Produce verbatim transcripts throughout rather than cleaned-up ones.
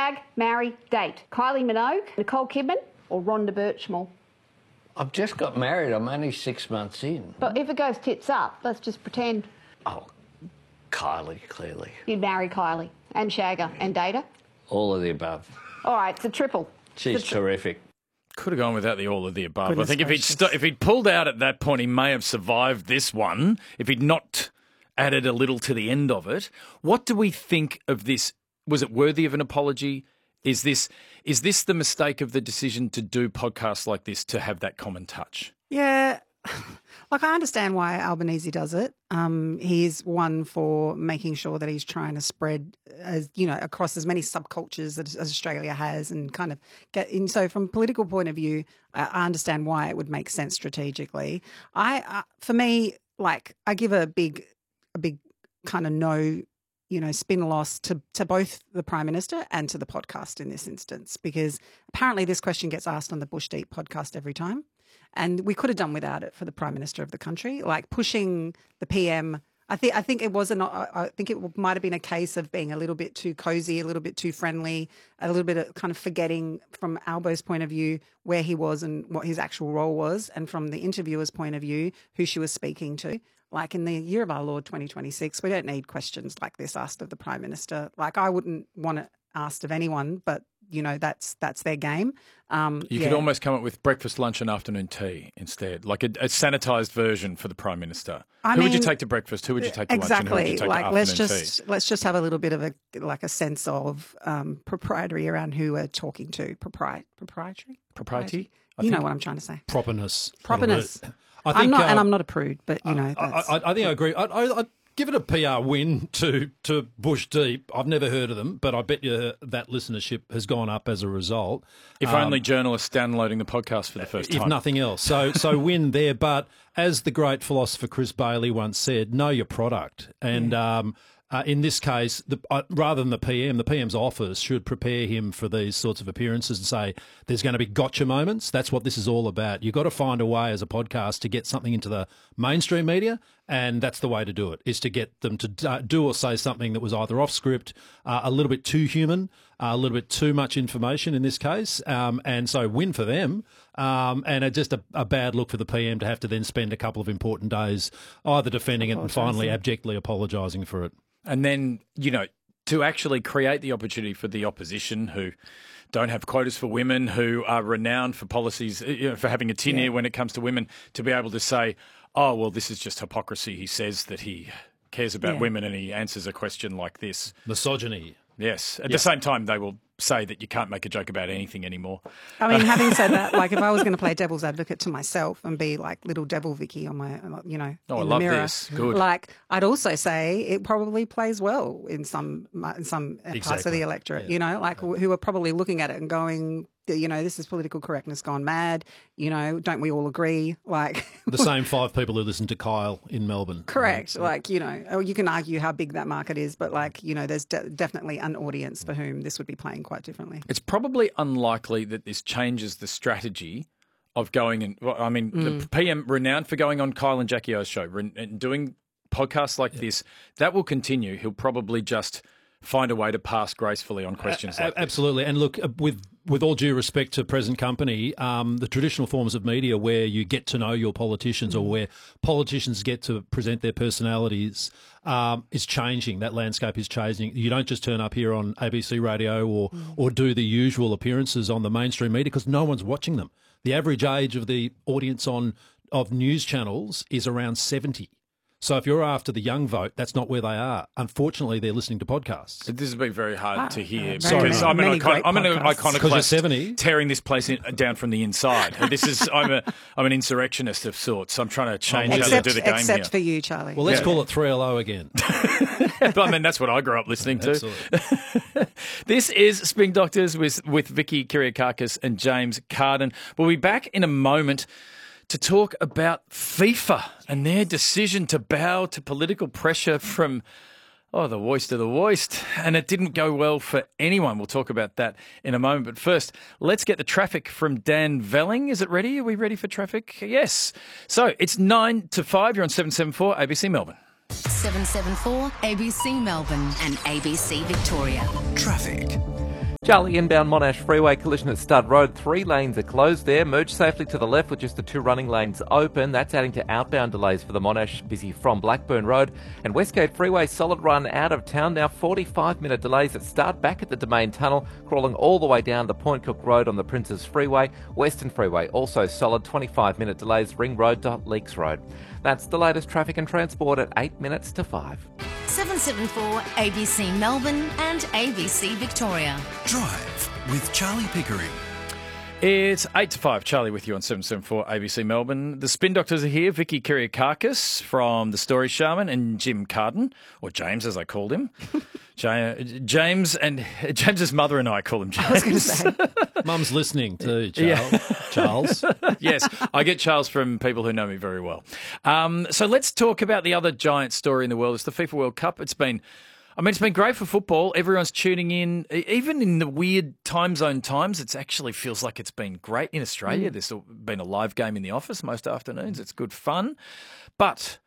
Shag, marry, date. Kylie Minogue, Nicole Kidman or Rhonda Birchmore? I've just got married. I'm only six months in. But if it goes tits up, let's just pretend. Oh, Kylie, clearly. You'd marry Kylie and shag her and date her? All of the above. All right, it's a triple. She's It's a tri- terrific. Could have gone without the all of the above. Goodness I think if he'd, gracious. st- if he'd pulled out at that point, he may have survived this one. If he'd not added a little to the end of it. What do we think of this? Was it worthy of an apology? Is this is this the mistake of the decision to do podcasts like this to have that common touch? Yeah, like I understand why Albanese does it. Um, he's one for making sure that he's trying to spread, as you know, across as many subcultures as, as Australia has, and kind of get in. So, from a political point of view, I, I understand why it would make sense strategically. I, uh, for me, like I give a big, a big kind of no. you know, spin loss to, to both the Prime Minister and to the podcast in this instance, because apparently this question gets asked on the Bush Deep podcast every time. And we could have done without it for the Prime Minister of the country, like pushing the P M. I think I think it was an, I think it might have been a case of being a little bit too cozy, a little bit too friendly, a little bit of kind of forgetting from Albo's point of view where he was and what his actual role was, and from the interviewer's point of view who she was speaking to. Like in the year of our Lord twenty twenty-six, we don't need questions like this asked of the Prime Minister. Like I wouldn't want it asked of anyone, but you know that's that's their game. Um, You yeah. could almost come up with breakfast, lunch and afternoon tea instead, like a, a sanitised version for the Prime Minister. I Who would you mean, take to breakfast? Who would you take to exactly. lunch? And who would you take like to let's afternoon just tea? let's just have a little bit of a like a sense of um, propriety around who we're talking to. Propri- proprietary, Propriety? I You know think- what I'm trying to say. Properness. Properness. I I'm think, not, and uh, I'm not a prude, but you know. I, That's, I, I think I agree. I, I, I'd give it a P R win to, to Bush Deep. I've never heard of them, but I bet you that listenership has gone up as a result. If Um, only journalists downloading the podcast for the first if time. nothing else. So so win there. But as the great philosopher Chris Bailey once said, know your product. And um, uh, in this case, the, uh, rather than the P M, the P M's office should prepare him for these sorts of appearances and say there's going to be gotcha moments. That's what this is all about. You've got to find a way as a podcast to get something into the mainstream media, and that's the way to do it, is to get them to do or say something that was either off script, uh, a little bit too human, uh, a little bit too much information in this case, um, and so win for them, um, and a, just a, a bad look for the P M to have to then spend a couple of important days either defending it and finally abjectly apologising for it. And then, you know, to actually create the opportunity for the opposition who don't have quotas for women, who are renowned for policies, you know, for having a tin ear when it comes to women, to be able to say, oh, well, this is just hypocrisy. He says that he cares about Yeah. women and he answers a question like this. Misogyny. Yes. At the same time, they will say that you can't make a joke about anything anymore. I mean, having said that, like if I was going to play devil's advocate to myself and be like little devil Vicky on my, you know, Oh, I in love the mirror, this. Good. Like I'd also say it probably plays well in some in some parts of Exactly. the electorate. Yeah. You know, like who are probably looking at it and going, you know, this is political correctness gone mad. You know, don't we all agree? Like The same five people who listen to Kyle in Melbourne. correct. Like you know, oh, you can argue how big that market is, but like you know, there's de- definitely an audience for whom this would be playing quite differently. It's probably unlikely that this changes the strategy of going and, well, I mean, Mm. the P M renowned for going on Kyle and Jackie O's show re- and doing podcasts like this, that will continue. He'll probably just find a way to pass gracefully on questions A- like this. Absolutely. And look, uh, with with all due respect to present company, um, the traditional forms of media where you get to know your politicians or where politicians get to present their personalities um, is changing. That landscape is changing. You don't just turn up here on A B C Radio or, or do the usual appearances on the mainstream media because no one's watching them. The average age of the audience on of news channels is around seventy. So if you're after the young vote, that's not where they are. Unfortunately, they're listening to podcasts. This has been very hard Ah, to hear uh, very because many- I'm an, many icon- great I'm an podcasts. 'Cause you're iconoclast seventy. tearing this place in, down from the inside. This is I'm a I'm an insurrectionist of sorts. I'm trying to change how Except, to do the game except here. for you, Charlie. Well, let's Yeah. call it three L O again. But I mean, that's what I grew up listening to. Absolutely. This is Spring Doctors with, with Vicky Kyriakakis and James Carden. We'll be back in a moment to talk about FIFA and their decision to bow to political pressure from, oh, the worst of the worst. And it didn't go well for anyone. We'll talk about that in a moment. But first, let's get the traffic from Dan Velling. Is it ready? Are we ready for traffic? Yes. So it's nine to five. You're on seven seven four A B C Melbourne. seven seven four A B C Melbourne and A B C Victoria. Traffic. Charlie, inbound Monash Freeway collision at Stud Road. Three lanes are closed there. Merge safely to the left with just the two running lanes open. That's adding to outbound delays for the Monash, busy from Blackburn Road. And Westgate Freeway solid run out of town now. forty-five minute delays that start back at the Domain Tunnel, crawling all the way down to Point Cook Road on the Princes Freeway. Western Freeway also solid. twenty-five minute delays Ring Road to Leaks Road. That's the latest traffic and transport at eight minutes to five. seven seven four A B C Melbourne and A B C Victoria. Drive with Charlie Pickering. It's eight to five. Charlie with you on seven seven four A B C Melbourne. The Spin Doctors are here. Vicky Kiriakakis from The Story Shaman and Jim Carden, or James as I called him. James and James's mother and I call him James. I was going to say. Mum's listening too, Charles. Yeah. Charles. Yes, I get Charles from people who know me very well. Um, so let's talk about the other giant story in the world. It's the FIFA World Cup. It's been, I mean, it's been great for football. Everyone's tuning in. Even in the weird time zone times, it actually feels like it's been great in Australia. Mm. There's been a live game in the office most afternoons. It's good fun. But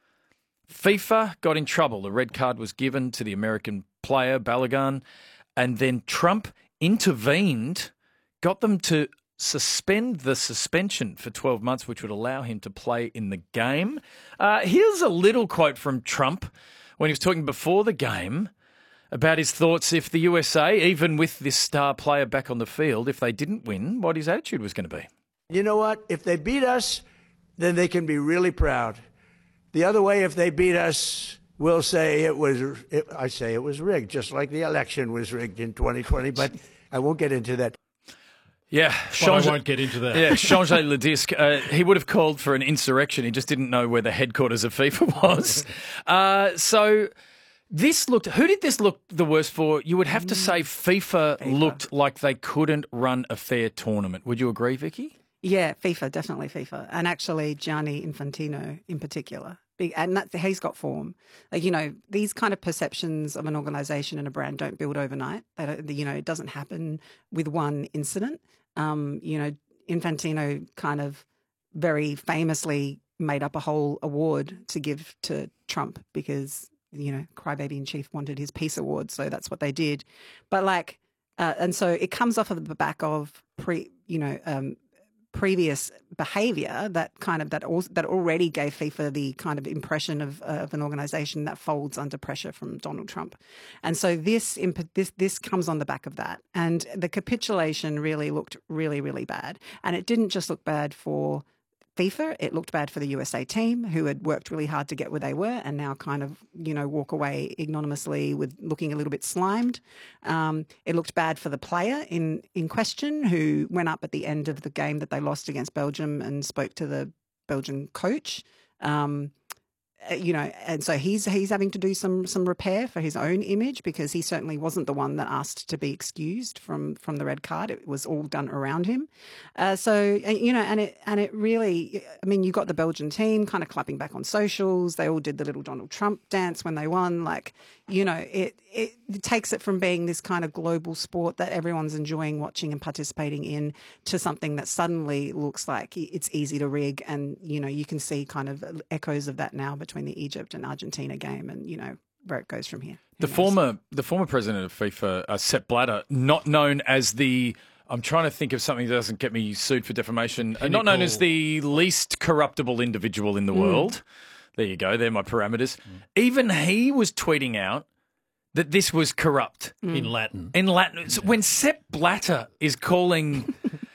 FIFA got in trouble. The red card was given to the American player, Balogun, and then Trump intervened, got them to suspend the suspension for twelve months, which would allow him to play in the game. Uh, here's a little quote from Trump when he was talking before the game about his thoughts if the U S A, even with this star player back on the field, if they didn't win, what his attitude was going to be. You know what? If they beat us, then they can be really proud. The other way, if they beat us, we'll say it was, it, I say it was rigged, just like the election was rigged in twenty twenty, but I won't get into that. Yeah, Change, I won't get into that. Yeah, Change le disque. Uh, he would have called for an insurrection. He just didn't know where the headquarters of FIFA was. Uh, so this looked. Who did this look the worst for? You would have to say FIFA, FIFA looked like they couldn't run a fair tournament. Would you agree, Vicky? Yeah, FIFA, definitely FIFA. And actually Gianni Infantino in particular. Big, and that's, he's got form. Like, you know, these kind of perceptions of an organisation and a brand don't build overnight. They don't, you know, it doesn't happen with one incident. Um, you know, Infantino kind of very famously made up a whole award to give to Trump because, you know, Crybaby in Chief wanted his peace award. So that's what they did. But like, uh, and so it comes off of the back of pre, you know, um, previous behaviour that kind of that also, that already gave FIFA the kind of impression of, uh, of an organisation that folds under pressure from Donald Trump, and so this this this comes on the back of that, and the capitulation really looked really really bad, and it didn't just look bad for FIFA, it looked bad for the U S A team who had worked really hard to get where they were and now kind of, you know, walk away ignominiously with looking a little bit slimed. Um, it looked bad for the player in, in question who went up at the end of the game that they lost against Belgium and spoke to the Belgian coach. Um, you know, and so he's he's having to do some some repair for his own image because he certainly wasn't the one that asked to be excused from from the red card. It was all done around him. Uh, so you know, and it and it really, I mean, you got the Belgian team kind of clapping back on socials. They all did the little Donald Trump dance when they won. Like, you know, it it, it takes it from being this kind of global sport that everyone's enjoying watching and participating in to something that suddenly looks like it's easy to rig. And you know, you can see kind of echoes of that now between the Egypt and Argentina game, and you know where it goes from here. The former, the former president of FIFA, uh, Sepp Blatter, not known as the, I'm trying to think of something that doesn't get me sued for defamation, uh, not known as the least corruptible individual in the mm. world. There you go. They're my parameters. Mm. Even he was tweeting out that this was corrupt mm. in Latin. In Latin, so when Sepp Blatter is calling.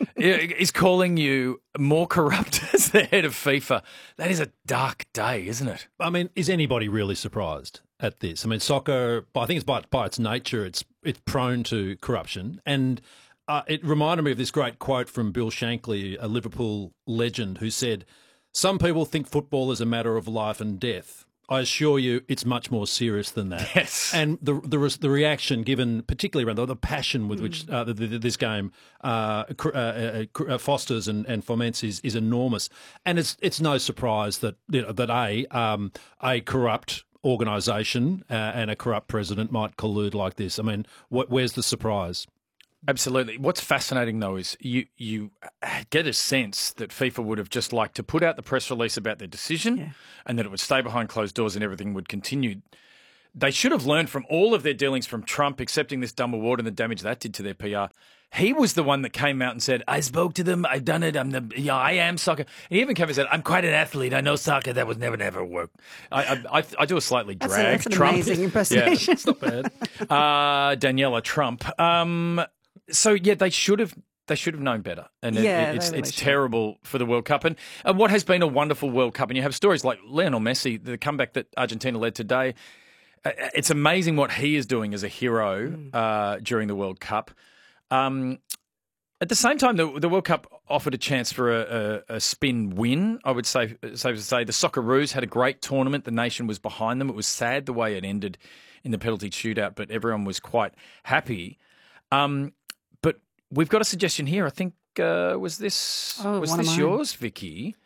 is calling you more corrupt as the head of FIFA. That is a dark day, isn't it? I mean, is anybody really surprised at this? I mean, soccer, I think it's by, by its nature, it's it's prone to corruption. And uh, it reminded me of this great quote from Bill Shankly, a Liverpool legend, who said, "Some people think football is a matter of life and death. I assure you, it's much more serious than that." Yes. And the the, the reaction given, particularly around the, the passion with which uh, the, the, this game uh, uh, uh, fosters and, and foments is, is enormous. And it's it's no surprise that you know, that a um, a corrupt organisation uh, and a corrupt president might collude like this. I mean, wh- where's the surprise? Absolutely. What's fascinating, though, is you you get a sense that FIFA would have just liked to put out the press release about their decision yeah. and that it would stay behind closed doors and everything would continue. they should have learned from all of their dealings from Trump accepting this dumb award and the damage that did to their P R. He was the one that came out and said, I spoke to them, I've done it, I'm the, yeah, I am soccer. He even came and said, I'm quite an athlete, I know soccer, that would never, never work. I I, I, I do a slightly drag That's, a, that's an Trump. amazing impersonation. Yeah, it's not bad. uh, Daniela Trump. Um, so, yeah, they should have They should have known better. And it, Yeah, it's they really it's should. terrible for the World Cup. And, and what has been a wonderful World Cup, and you have stories like Lionel Messi, the comeback that Argentina led today. Uh, It's amazing what he is doing as a hero Mm. uh, during the World Cup. Um, at the same time, the, the World Cup offered a chance for a, a, a spin win, I would say. Safe to say, the Socceroos had a great tournament. The nation was behind them. It was sad the way it ended in the penalty shootout, but everyone was quite happy. Um, but we've got a suggestion here. I think uh, was this Oh, was one of this mine. yours, Vicky,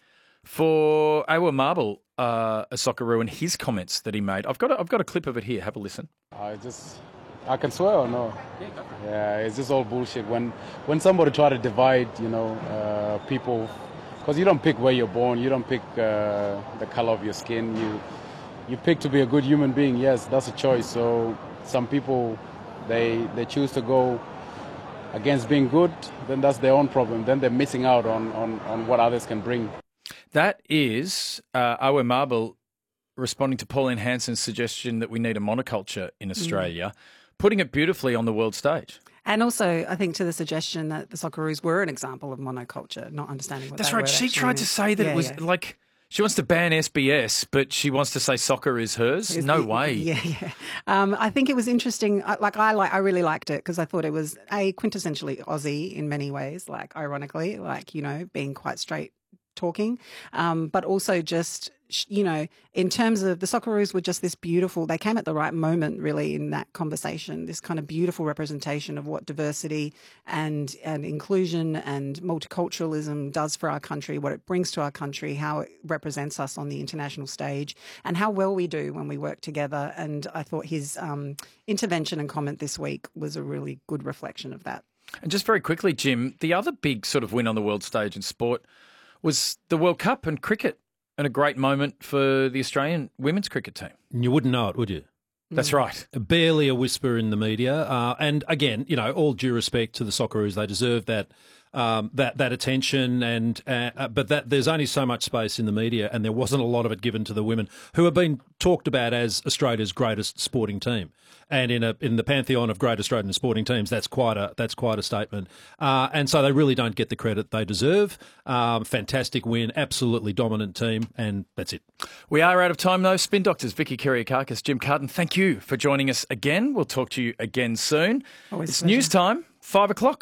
for Awa Marble, uh, a Socceroo, and his comments that he made. I've got a, I've got a clip of it here. Have a listen. I just, I can swear or no? Yeah, it's just all bullshit. When when somebody try to divide, you know, uh, people, because you don't pick where you're born, you don't pick uh, the color of your skin. You you pick to be a good human being. Yes, that's a choice. So some people, they they choose to go against being good. Then that's their own problem. Then they're missing out on on, on what others can bring. That is uh, Awa Marble responding to Pauline Hanson's suggestion that we need a monoculture in Australia, putting it beautifully on the world stage. And also, I think to the suggestion that the Socceroos were an example of monoculture, not understanding what That's that right. word She actually tried to means. say that Yeah, it was yeah. like she wants to ban S B S, but she wants to say soccer is hers. Is No the- way. Yeah, yeah. Um, I think it was interesting. I- Like I like, I really liked it because I thought it was a quintessentially Aussie in many ways. Like ironically, like you know, being quite straight talking, um, but also just sh- you know, in terms of the Socceroos were just this beautiful. They came at the right moment, really, in that conversation. This kind of beautiful representation of what diversity and and inclusion and multiculturalism does for our country, what it brings to our country, how it represents us on the international stage, and how well we do when we work together. And I thought his um, intervention and comment this week was a really good reflection of that. And just very quickly, Jim, the other big sort of win on the world stage in sport was the World Cup and cricket, and a great moment for the Australian women's cricket team. You wouldn't know it, would you? That's right. Barely a whisper in the media. Uh, and again, you know, all due respect to the Socceroos, they deserve that um, that that attention. And uh, but that there's only so much space in the media, and there wasn't a lot of it given to the women who have been talked about as Australia's greatest sporting team. And in a in the pantheon of great Australian sporting teams, that's quite a that's quite a statement. Uh, and so they really don't get the credit they deserve. Um, fantastic win, absolutely dominant team, and that's it. We are out of time, though. Spin Doctors, Vicky Kiriakakis, Jim Carden, thank you for joining us again. We'll talk to you again soon. Always a it's pleasure. news time, five o'clock.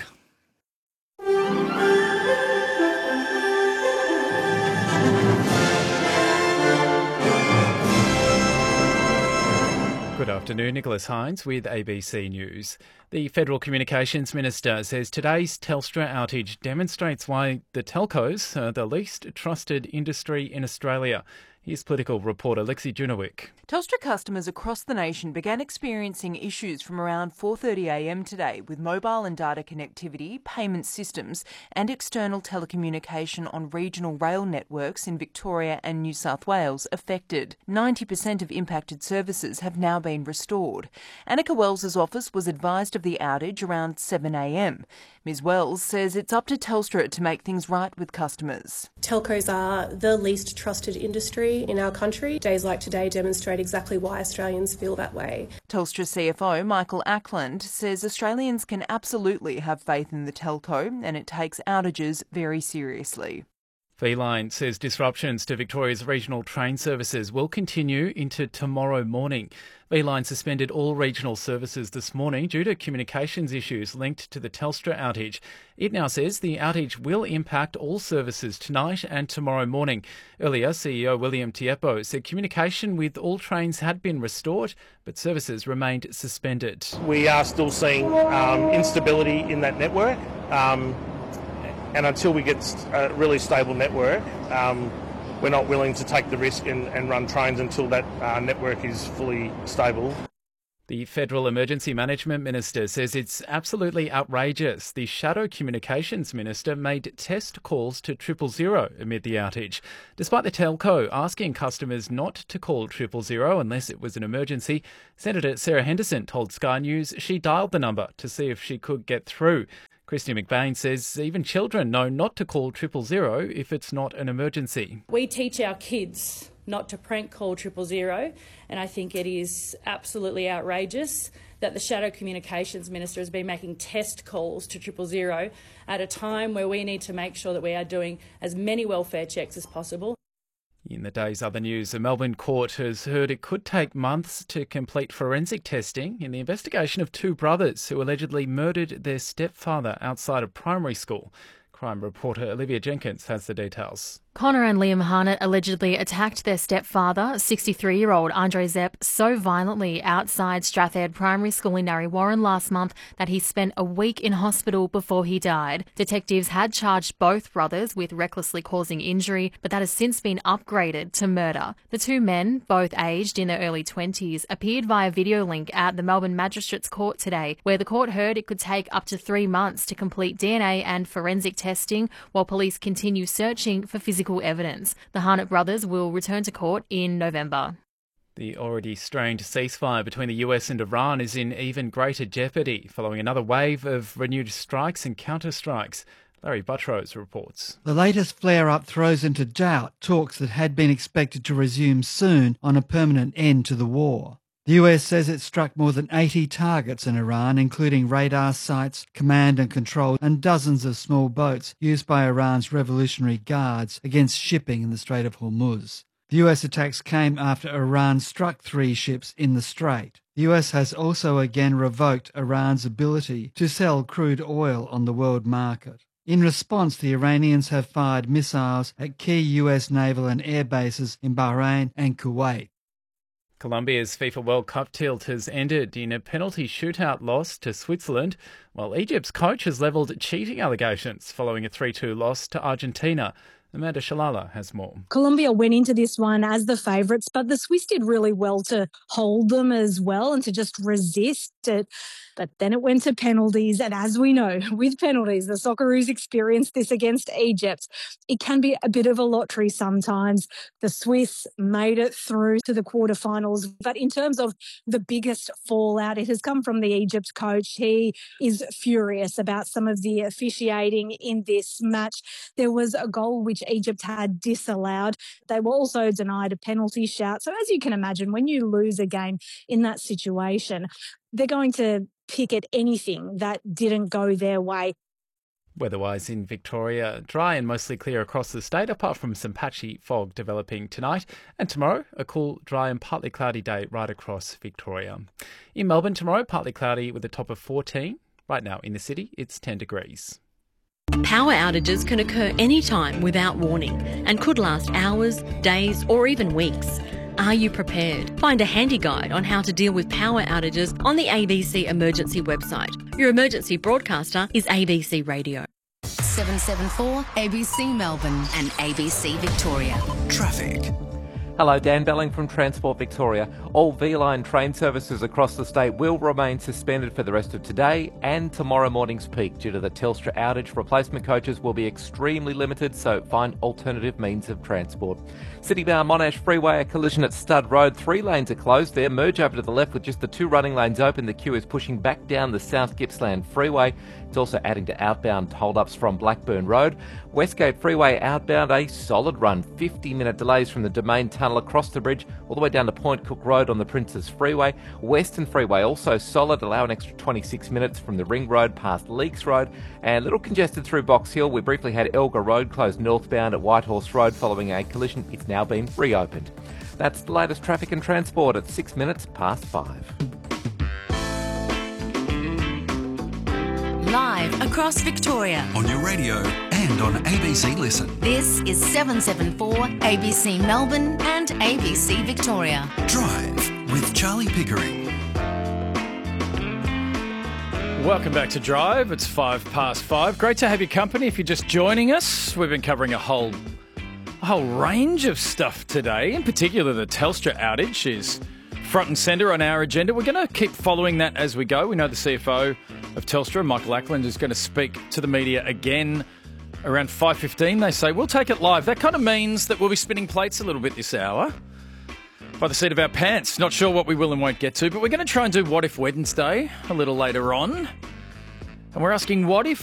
Good afternoon, Nicholas Hines with A B C News. The Federal Communications Minister says today's Telstra outage demonstrates why the telcos are the least trusted industry in Australia. Here's political reporter Lexi Junowick. Telstra customers across the nation began experiencing issues from around four thirty a m today with mobile and data connectivity, payment systems and external telecommunication on regional rail networks in Victoria and New South Wales affected. ninety percent of impacted services have now been restored. Annika Wells's office was advised of the outage around seven a m. Ms Wells says it's up to Telstra to make things right with customers. Telcos are the least trusted industry in our country. Days like today demonstrate exactly why Australians feel that way. Telstra C F O Michael Ackland says Australians can absolutely have faith in the telco and it takes outages very seriously. V-Line says disruptions to Victoria's regional train services will continue into tomorrow morning. V-Line suspended all regional services this morning due to communications issues linked to the Telstra outage. It now says the outage will impact all services tonight and tomorrow morning. Earlier, C E O William Tiepo said communication with all trains had been restored, but services remained suspended. We are still seeing um, instability in that network. Um, And until we get a really stable network, um, we're not willing to take the risk and, and run trains until that uh, network is fully stable. The Federal Emergency Management Minister says it's absolutely outrageous. The Shadow Communications Minister made test calls to triple zero amid the outage, despite the telco asking customers not to call triple zero unless it was an emergency. Senator Sarah Henderson told Sky News she dialed the number to see if she could get through. Christy McBain says even children know not to call triple zero if it's not an emergency. We teach our kids not to prank call triple zero, and I think it is absolutely outrageous that the Shadow Communications Minister has been making test calls to triple zero at a time where we need to make sure that we are doing as many welfare checks as possible. In the day's other news, a Melbourne court has heard it could take months to complete forensic testing in the investigation of two brothers who allegedly murdered their stepfather outside a primary school. Crime reporter Olivia Jenkins has the details. Connor and Liam Harnett allegedly attacked their stepfather, sixty-three-year-old Andre Zepp, so violently outside Strathayard Primary School in Narre Warren last month that he spent a week in hospital before he died. Detectives had charged both brothers with recklessly causing injury, but that has since been upgraded to murder. The two men, both aged in their early twenties, appeared via video link at the Melbourne Magistrates Court today, where the court heard it could take up to three months to complete D N A and forensic testing while police continue searching for physical evidence. The Harnett brothers will return to court in November. The already strained ceasefire between the U S and Iran is in even greater jeopardy following another wave of renewed strikes and counter-strikes. Larry Buttrose reports. The latest flare-up throws into doubt talks that had been expected to resume soon on a permanent end to the war. The U S says it struck more than eighty targets in Iran, including radar sites, command and control, and dozens of small boats used by Iran's Revolutionary Guards against shipping in the Strait of Hormuz. The U S attacks came after Iran struck three ships in the strait. The U S has also again revoked Iran's ability to sell crude oil on the world market. In response, the Iranians have fired missiles at key U S naval and air bases in Bahrain and Kuwait. Colombia's FIFA World Cup tilt has ended in a penalty shootout loss to Switzerland, while Egypt's coach has levelled cheating allegations following a three two loss to Argentina. Amanda Shalala has more. Colombia went into this one as the favourites, but the Swiss did really well to hold them as well and to just resist it. But then it went to penalties, and as we know, with penalties, the Socceroos experienced this against Egypt. It can be a bit of a lottery sometimes. The Swiss made it through to the quarterfinals, but in terms of the biggest fallout, it has come from the Egypt coach. He is furious about some of the officiating in this match. There was a goal which Egypt had disallowed. They were also denied a penalty shout. So as you can imagine, when you lose a game in that situation, they're going to pick at anything that didn't go their way. Weather-wise in Victoria, dry and mostly clear across the state, apart from some patchy fog developing tonight. And tomorrow, a cool, dry and partly cloudy day right across Victoria. In Melbourne tomorrow, partly cloudy with a top of fourteen. Right now in the city, it's ten degrees. Power outages can occur anytime without warning and could last hours, days or even weeks. Are you prepared? Find a handy guide on how to deal with power outages on the A B C Emergency website. Your emergency broadcaster is A B C Radio. seven seven four A B C Melbourne and A B C Victoria. Traffic. Hello, Dan Belling from Transport Victoria. All V-Line train services across the state will remain suspended for the rest of today and tomorrow morning's peak due to the Telstra outage. Replacement coaches will be extremely limited, so find alternative means of transport. City-bound Monash Freeway, a collision at Stud Road. Three lanes are closed there. Merge over to the left with just the two running lanes open. The queue is pushing back down the South Gippsland Freeway. It's also adding to outbound hold-ups from Blackburn Road. Westgate Freeway outbound, a solid run. fifty-minute delays from the Domain Tunnel across the bridge all the way down to Point Cook Road on the Princes Freeway. Western Freeway also solid, allow an extra twenty-six minutes from the Ring Road past Leaks Road. And a little congested through Box Hill. We briefly had Elgar Road closed northbound at Whitehorse Road following a collision. It's now been reopened. That's the latest traffic and transport at six minutes past five. Live across Victoria. On your radio and on A B C Listen. This is seven seven four A B C Melbourne and A B C Victoria. Drive with Charlie Pickering. Welcome back to Drive. It's five past five. Great to have your company. If you're just joining us, we've been covering a whole, a whole range of stuff today. In particular, the Telstra outage is front and centre on our agenda. We're going to keep following that as we go. We know the C F O of Telstra, Michael Ackland, is going to speak to the media again around five fifteen. They say, we'll take it live. That kind of means that we'll be spinning plates a little bit this hour by the seat of our pants. Not sure what we will and won't get to, but we're going to try and do What If Wednesday a little later on. And we're asking, what if